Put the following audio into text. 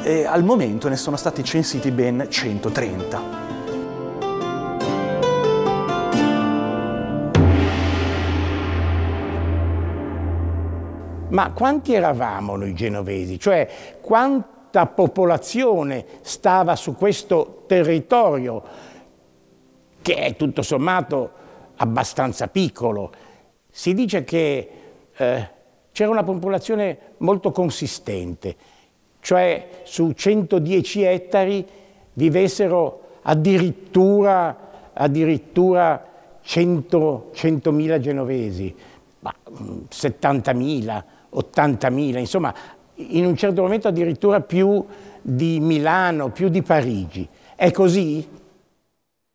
e al momento ne sono stati censiti ben 130. Ma quanti eravamo noi genovesi? Cioè, quanta popolazione stava su questo territorio, che è tutto sommato abbastanza piccolo? Si dice che c'era una popolazione molto consistente, cioè su 110 ettari vivessero addirittura 100.000 genovesi, 70.000, 80.000, insomma, in un certo momento addirittura più di Milano, più di Parigi. È così?